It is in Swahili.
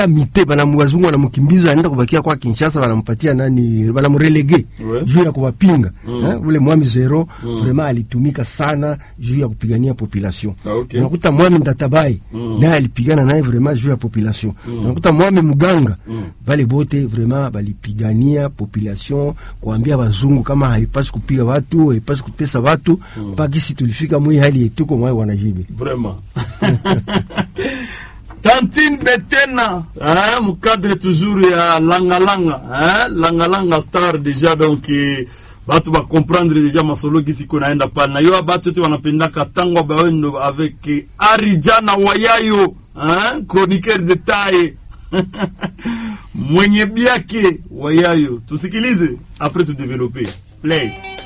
mite bana mwazungu wanamkimbiza anaenda kubakia kwa Kinshasa, wanampatia nani, wanamrelege juu ya kuwapinga. Ule Mwami Zero vraiment alitumika sana juu ya kupigania population. Unakuta Mwami Ndatabai naye alipigana naye vraiment juu ya population. Unakuta Mwami Muganga bale bote vraiment balipigania population, kuambia wazungu kama haipasi kupiga watu, haipasi kutesa watu, mpaka sisi tulifika mwi hali yetu kwa mwao wanajibi. Vraiment. Tantine Betena, mukadre toujours ya Langa star déjà, donc batu ba comprendre déjà masolo gisi ko naenda pale na yo batu wote wanapenda katangwa bawendo avec Arijana Wayayo, chroniqueur de taille. Mwenye biake Wayayo, tusikilize après tu développer. Play.